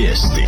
Vijesti.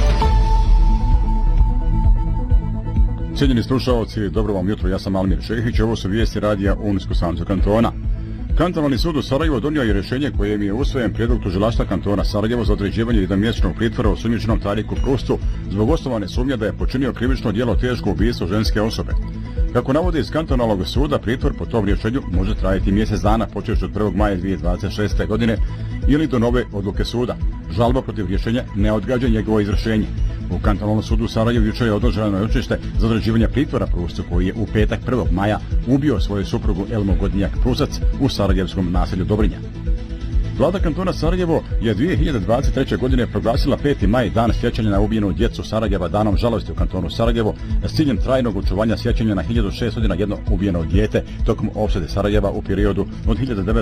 Cijenjeni slušalci, dobro vam jutro, ja sam Almir Šehić, ovo su vijesti radija Unsko-Sanskog kantona. Kantonalni sud u Sarajevu donio je rješenje kojem je usvojen prijedlog tužilaštva kantona Sarajevo za određivanje jednomjesečnog pritvora osumnjičenom Tariku Prustu zbog osnovane sumnje da je počinio krivično djelo teško ubistvo ženske osobe. Kako navode iz kantonalnog suda, pritvor po tom rješenju može trajati mjesec dana počevši od 1. maja 2026. godine ili do nove odluke suda. Žalba protiv rješenja ne odgađa njegovo izvršenje. U kantonalnom sudu u Sarajevu jučer je održano ročište za određivanje pritvora Prustu koji je u petak 1. maja ubio svoju suprugu Elmu Godinjak Prusac u sarajevskom naselju Dobrinja. Vlada kantona Sarajevo je 2023. godine proglasila 5. maj dan sjećanja na ubijenu djecu Sarajeva danom žalosti u kantonu Sarajevo s ciljem trajnog očuvanja sjećanja na 1601 ubijeno dijete tokom opsade Sarajeva u periodu od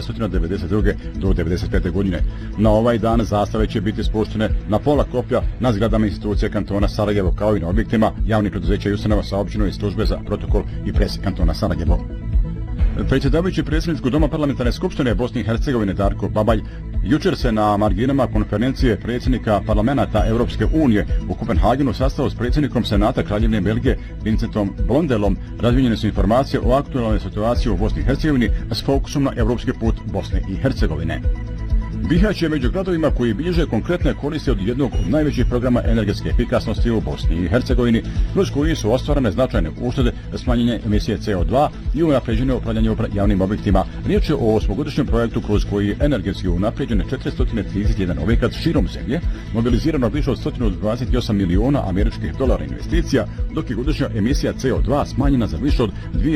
1992. do 1995. godine. Na ovaj dan zastave će biti spuštene na pola koplja na zgradama institucije kantona Sarajevo kao i na objektima javnih preduzeća i ustanova saopćenoj službe za protokol i pres kantona Sarajevo. Predsjedavajući predsjedničkog doma parlamentarne skupštine Bosne i Hercegovine Darko Babalj jučer se na marginama konferencije predsjednika parlamenta Europske unije u Kopenhagenu sastao s predsjednikom Senata Kraljevine Belgije Vincentom Blondelom. Razmijenjene su informacije o aktualnoj situaciji u Bosni i Hercegovini s fokusom na europski put Bosne i Hercegovine. Bihać je među gradovima koji bilježe konkretne koristi od jednog od najvećih programa energetske efikasnosti u Bosni i Hercegovini, kroz koji su ostvarene značajne uštede, smanjenje emisije CO2 i unapređenje upravljanje javnim objektima. Riječ je o 8-godišnjem projektu kroz koji je energetski unapređene 431 objekat širom zemlje, mobilizirano više od 128 miliona američkih dolara investicija, dok je godišnja emisija CO2 smanjena za više od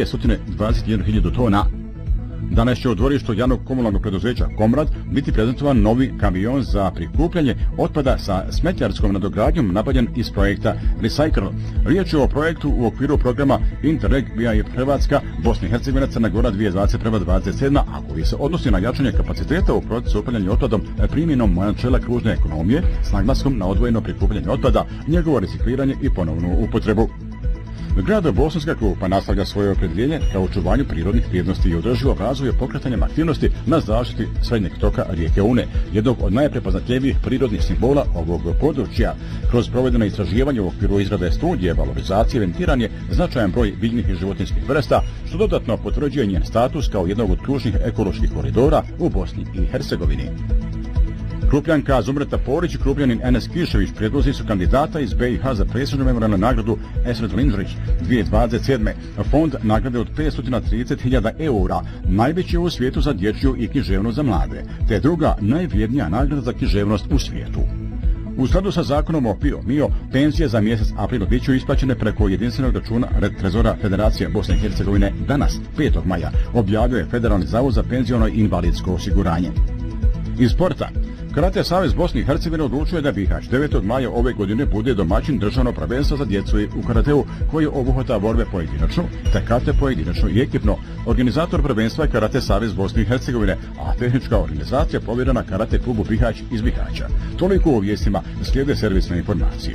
221.000 tona. Danas će u dvorištu javnog komunalnog preduzeća Komrad biti prezentovan novi kamion za prikupljanje otpada sa smetljarskom nadogradnjom nabavljen iz projekta Recycle. Riječ je o projektu u okviru programa Interreg BI Hrvatska, Bosna i Hercegovina, Crna Gora 2021-2027, a koji se odnosi na jačanje kapaciteta u procesu upravljanja otpadom primjenom načela kružne ekonomije s naglaskom na odvojeno prikupljanje otpada, njegovo recikliranje i ponovnu upotrebu. Grad Bosanska Krupa nastavlja svoje opredjeljenje ka očuvanju prirodnih vrijednosti i održivog razvoja pokretanjem aktivnosti na zaštiti srednjeg toka rijeke Une, jednog od najprepoznatljivijih prirodnih simbola ovog područja. Kroz provedeno istraživanje u okviru izrade studije, valorizacije, inventiranje značajan broj biljnih i životinjskih vrsta, što dodatno potvrđuje njen status kao jednog od ključnih ekoloških koridora u Bosni i Hercegovini. Krupljanka Zumreta Porić i Krupljanin Enes Kišević predlozi su kandidata iz BiH za presudnu memorijalnu nagradu Esret Lindrić 2027. Fond nagrade od 530.000 eura, najveći u svijetu za dječju i književnost za mlade, te druga najvrijednija nagrada za književnost u svijetu. U skladu sa zakonom o PIO-MIO, penzije za mjesec april bit će isplaćene preko jedinstvenog računa Trezora Federacije Bosne i Hercegovine danas, 5. maja, objavljuje Federalni zavod za penziono i invalidsko osiguranje. Iz sporta, Karate Savez Bosne i Hercegovine odlučuje da Bihać 9. maja ove godine bude domaćin državnog prvenstva za djecu u karateu koji obuhvata borbe pojedinačno, te karate pojedinačno i ekipno. Organizator prvenstva je Karate Savez Bosne i Hercegovine, a tehnička organizacija povjerena Karate klubu Bihać iz Bihaća. Toliko u vijestima, slijede servisne informacije.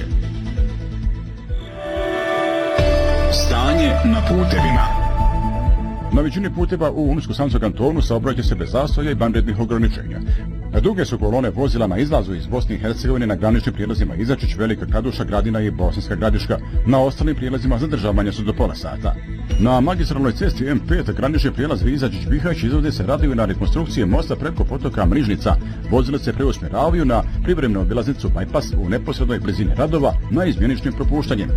Stanje na putevima. Na većini puteva u Unsko-Sanskom kantonu saobraća se bez zastoja i vanrednih ograničenja. Duge su kolone vozila na izlazu iz Bosne i Hercegovine na graničnim prijelazima Izačić, Velika Kladuša, Gradina i Bosanska Gradiška. Na ostalim prijelazima zadržavanja su do pola sata. Na magistralnoj cesti M5 granični prijelaz Izačić Bihać izvode se radovi na rekonstrukcije mosta preko potoka Mrižnica. Vozila se preusmjeravaju na privremenu obilaznicu Bypass u neposrednoj blizini radova na izmjeničnim propuštanjem.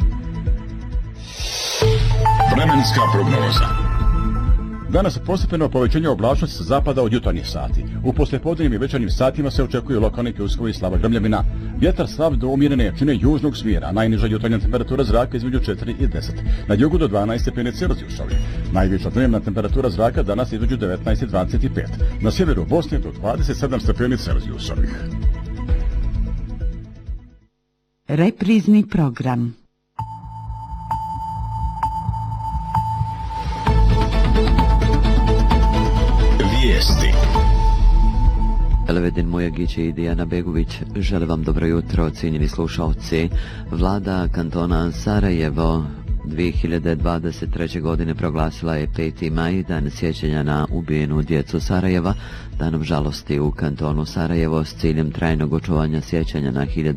Vremenska prognoza. Danas postepeno povećanje oblačnosti sa zapada od jutarnjih sati. U poslijepodnevnim i večernjim satima se očekuju lokalni pljuskovi i slaba grmljavina. Vjetar slab do umjerene jačine južnog smjera. Najniža jutarnja temperatura zraka između 4 i 10. Na jugu do 12 stepeni Celzijusovi. Najviša dnevna temperatura zraka danas između 19 i 25. Na sjeveru Bosne do 27 stepeni Celzijusovih. Reprizni program. Vijesti. Elvedin Mujagić i Dijana Begović žele vam dobro jutro, cijenjeni slušalci. Vlada kantona Sarajevo 2023. godine proglasila je 5. maj dan sjećanja na ubijenu djecu Sarajeva, danom žalosti u kantonu Sarajevo s ciljem trajnog očuvanja sjećanja na